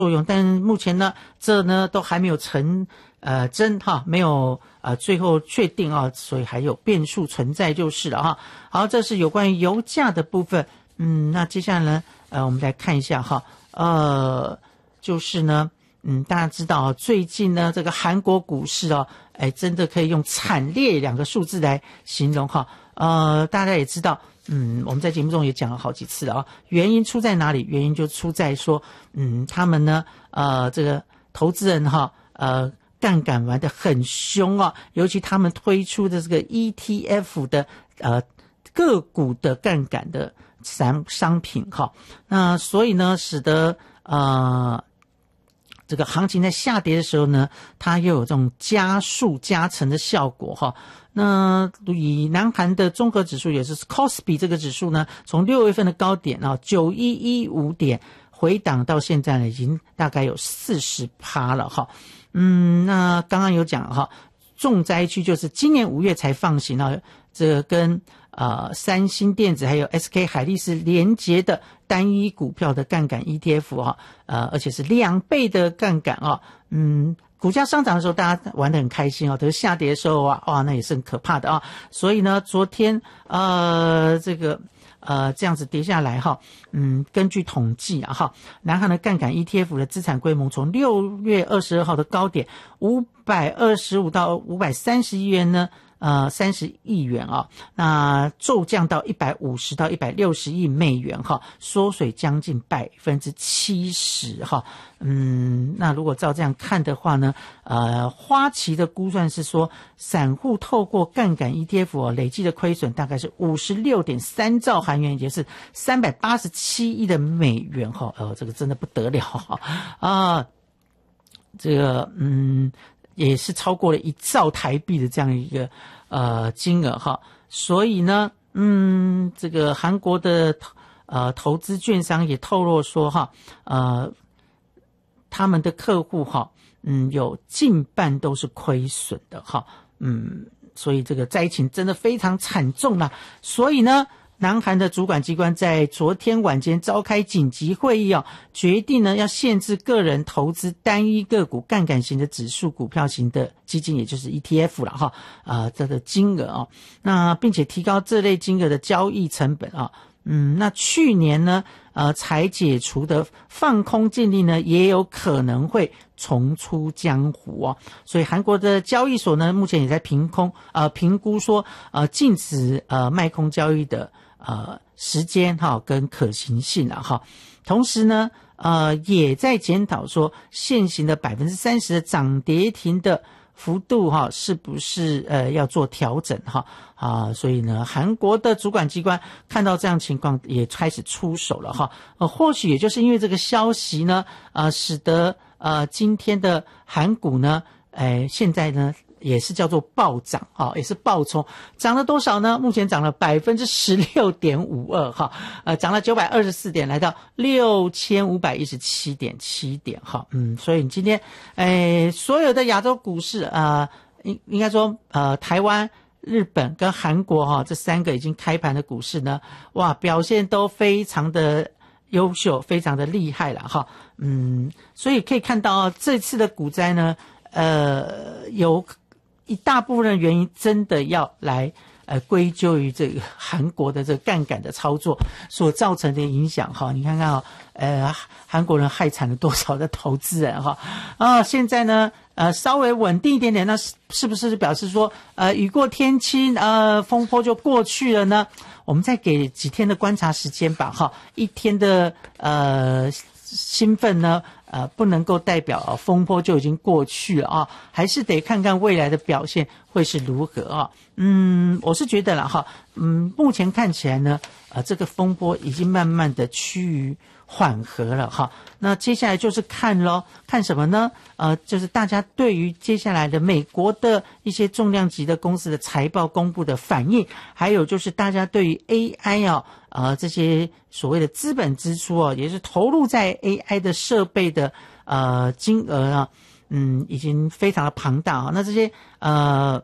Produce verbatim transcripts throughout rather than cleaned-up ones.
作用，但目前呢，这呢都还没有成呃真哈，没有呃最后确定啊，所以还有变数存在就是了哈。好，这是有关于油价的部分。嗯，那接下来呢，呃，我们来看一下哈，呃，就是呢，嗯，大家知道啊，最近呢，这个韩国股市哦，哎，真的可以用惨烈两个数字来形容哈。呃，大家也知道。嗯，我们在节目中也讲了好几次了啊。原因出在哪里？原因就出在说，嗯，他们呢，呃，这个投资人哈，呃，杠杆玩得很凶啊，尤其他们推出的这个 E T F 的呃个股的杠杆的商商品哈，那所以呢，使得呃。这个行情在下跌的时候呢，它又有这种加速加成的效果哈。那以南韩的综合指数也是 Kospi 这个指数呢，从六月份的高点啊九一一五点回档到现在呢，已经大概有 百分之四十 了哈。嗯，那刚刚有讲哈，重灾区就是今年五月才放行啊，这个跟呃三星电子还有 S K 海力士连结的单一股票的杠杆 E T F 啊，呃，而且是两倍的杠杆啊，嗯，股价上涨的时候大家玩得很开心啊，可是下跌的时候啊，哇，那也是很可怕的啊。所以呢，昨天呃这个呃这样子跌下来哈，嗯，根据统计啊哈，南韩的杠杆 E T F 的资产规模从六月二十二号的高点五百二十五到五百三十亿元呢。呃，三十亿元啊，那骤降到一百五十到一百六十亿美元哈，缩水将近百分之七十哈。嗯，那如果照这样看的话呢，呃，花旗的估算是说，散户透过杠杆 E T F 哦，累计的亏损大概是五十六点三兆韩元，也就是三百八十七亿的美元哈。呃，这个真的不得了哈啊，这个嗯。也是超过了一兆台币的这样一个呃金额哈，所以呢，嗯，这个韩国的呃投资券商也透露说哈，呃，他们的客户哈，嗯，有近半都是亏损的哈，嗯，所以这个灾情真的非常惨重啦，所以呢。南韩的主管机关在昨天晚间召开紧急会议啊，决定呢要限制个人投资单一个股杠杆型的指数股票型的基金，也就是 E T F 了哈，啊、呃，这个金额啊，那并且提高这类金额的交易成本啊，嗯，那去年呢，呃，才解除的放空禁令呢，也有可能会重出江湖哦。所以韩国的交易所呢，目前也在评空呃评估说，呃，禁止呃卖空交易的。呃，时间哈跟可行性啊哈，同时呢，呃，也在检讨说现行的百分之三十的涨跌停的幅度哈，是不是呃要做调整哈啊？所以呢，韩国的主管机关看到这样情况，也开始出手了哈。呃，或许也就是因为这个消息呢，呃，使得呃今天的韩股呢，哎、呃，现在呢。也是叫做暴涨啊，也是暴冲，涨了多少呢？目前涨了百分之十六点五二哈，呃，涨了九百二十四点，来到六千五百一十七点七点哈，嗯，所以你今天，诶，所有的亚洲股市啊，应、呃、应该说，呃，台湾、日本跟韩国哈这三个已经开盘的股市呢，哇，表现都非常的优秀，非常的厉害了哈，嗯，所以可以看到这次的股灾呢，呃，有。一大部分的原因真的要来呃归咎于这个韩国的这个杠杆的操作所造成的影响哈，你看看啊，呃韩国人害惨了多少的投资人哈啊，现在呢呃稍微稳定一点点，那是不是表示说呃雨过天晴呃风波就过去了呢？我们再给几天的观察时间吧哈，一天的呃兴奋呢。呃，不能够代表、啊、风波就已经过去了啊，还是得看看未来的表现会是如何啊。嗯，我是觉得了哈，嗯，目前看起来呢，呃，这个风波已经慢慢的趋于缓和了哈。那接下来就是看咯，看什么呢？呃，就是大家对于接下来的美国的一些重量级的公司的财报公布的反应，还有就是大家对于 A I 啊，呃，这些所谓的资本支出啊，也是投入在 A I 的设备的呃金额啊，嗯，已经非常的庞大啊。那这些呃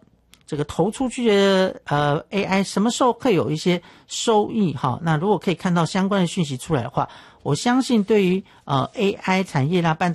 这个投出去的呃 A I 什么时候会有一些收益哈？那如果可以看到相关的讯息出来的话，我相信对于呃 A I 产业啦、半